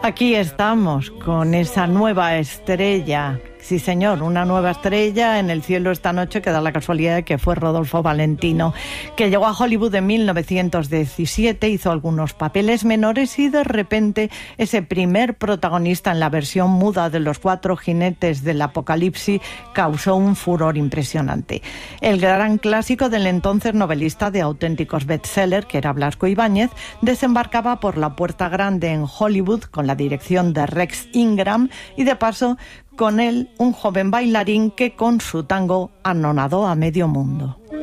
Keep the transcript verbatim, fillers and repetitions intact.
Aquí estamos con esa nueva estrella. Sí, señor, una nueva estrella en el cielo esta noche que da la casualidad de que fue Rodolfo Valentino, que llegó a Hollywood en mil novecientos diecisiete, hizo algunos papeles menores y de repente ese primer protagonista en la versión muda de Los Cuatro Jinetes del Apocalipsis causó un furor impresionante. El gran clásico del entonces novelista de auténticos bestsellers, que era Blasco Ibáñez, desembarcaba por la Puerta Grande en Hollywood con la dirección de Rex Ingram y de paso con él un joven bailarín que con su tango anonadó a medio mundo.